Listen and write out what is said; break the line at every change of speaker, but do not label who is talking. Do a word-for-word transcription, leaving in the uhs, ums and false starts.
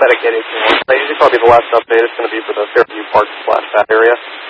aesthetic anything more. So usually probably the last update is going to be for the Fairview Park slash that area.